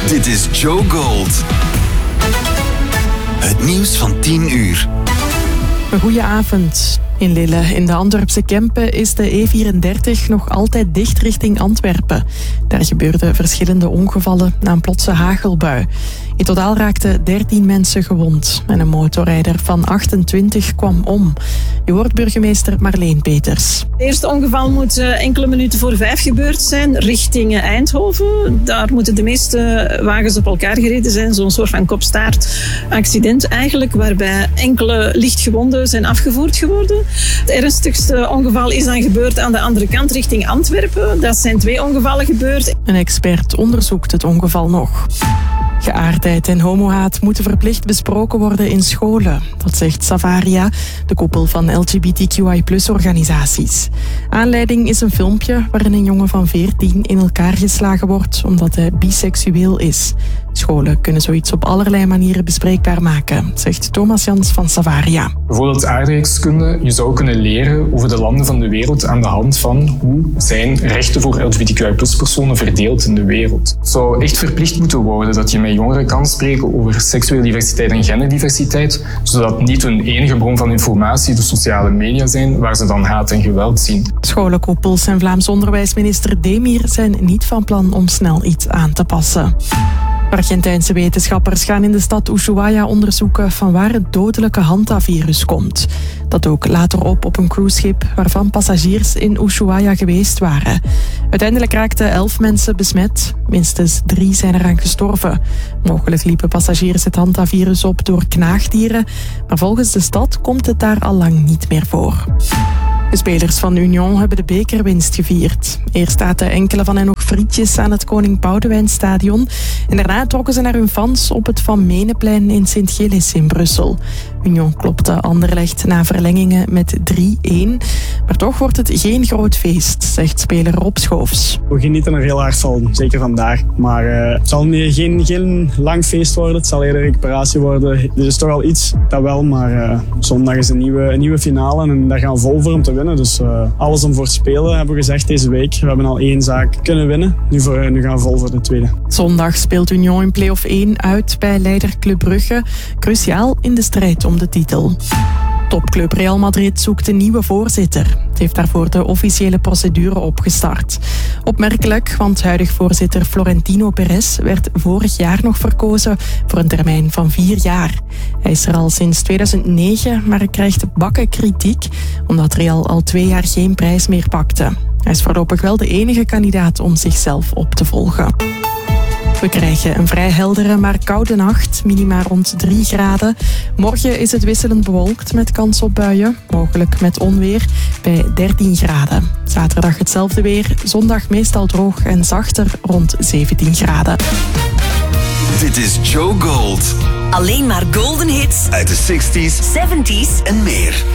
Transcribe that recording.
Dit is Joe Gold. Het nieuws van 10 uur. Goedenavond. In Lille, in de Antwerpse Kempen, is de E34 nog altijd dicht richting Antwerpen. Daar gebeurden verschillende ongevallen na een plotse hagelbui. In totaal raakten 13 mensen gewond en een motorrijder van 28 kwam om. Je hoort burgemeester Marleen Peters. Het eerste ongeval moet enkele minuten voor 5 gebeurd zijn, richting Eindhoven. Daar moeten de meeste wagens op elkaar gereden zijn, zo'n soort van kop-staart accident eigenlijk, waarbij enkele lichtgewonden zijn afgevoerd geworden. Het ernstigste ongeval is dan gebeurd aan de andere kant, richting Antwerpen. Dat zijn 2 ongevallen gebeurd. Een expert onderzoekt het ongeval nog. Geaardheid en homohaat moeten verplicht besproken worden in scholen. Dat zegt Savaria, de koepel van LGBTQI+-organisaties. Aanleiding is een filmpje waarin een jongen van 14 in elkaar geslagen wordt omdat hij biseksueel is. Scholen kunnen zoiets op allerlei manieren bespreekbaar maken, zegt Thomas Jans van Savaria. Bijvoorbeeld aardrijkskunde. Je zou kunnen leren over de landen van de wereld aan de hand van hoe zijn rechten voor LGBTQI+-personen verdeeld in de wereld. Het zou echt verplicht moeten worden dat je met jongeren kan spreken over seksuele diversiteit en genderdiversiteit, zodat niet hun enige bron van informatie de sociale media zijn waar ze dan haat en geweld zien. Scholenkoepels en Vlaams onderwijsminister Demir zijn niet van plan om snel iets aan te passen. Argentijnse wetenschappers gaan in de stad Ushuaia onderzoeken van waar het dodelijke Hanta-virus komt. Dat dook later op een cruiseschip waarvan passagiers in Ushuaia geweest waren. Uiteindelijk raakten 11 mensen besmet. Minstens 3 zijn eraan gestorven. Mogelijk liepen passagiers het Hanta-virus op door knaagdieren, maar volgens de stad komt het daar al lang niet meer voor. De spelers van Union hebben de bekerwinst gevierd. Eerst aten enkele van hen nog frietjes aan het Koning Boudewijnstadion en daarna trokken ze naar hun fans op het Van Meneplein in Sint-Gillis in Brussel. Union klopte Anderlecht na verlengingen met 3-1. Maar toch wordt het geen groot feest, zegt speler Rob Schoofs. We genieten er heel hard van, zeker vandaag. Maar het zal geen lang feest worden, het zal eerder recuperatie worden. Dit is toch al iets, dat wel, maar zondag is een nieuwe finale en daar gaan we vol voor om te winnen. Dus alles om voor te spelen, hebben we gezegd deze week. We hebben al 1 zaak kunnen winnen, nu gaan we vol voor de tweede. Zondag speelt Union in play-off 1 uit bij leider Club Brugge. Cruciaal in de strijd om de titel. Topclub Real Madrid zoekt een nieuwe voorzitter. Het heeft daarvoor de officiële procedure opgestart. Opmerkelijk, want huidig voorzitter Florentino Perez werd vorig jaar nog verkozen voor een termijn van 4 jaar. Hij is er al sinds 2009, maar hij krijgt bakken kritiek omdat Real al 2 jaar geen prijs meer pakte. Hij is voorlopig wel de enige kandidaat om zichzelf op te volgen. We krijgen een vrij heldere, maar koude nacht, minima rond 3 graden. Morgen is het wisselend bewolkt met kans op buien, mogelijk met onweer, bij 13 graden. Zaterdag hetzelfde weer, zondag meestal droog en zachter rond 17 graden. Dit is Joe Gold. Alleen maar golden hits Uit de 60s, 70s en meer.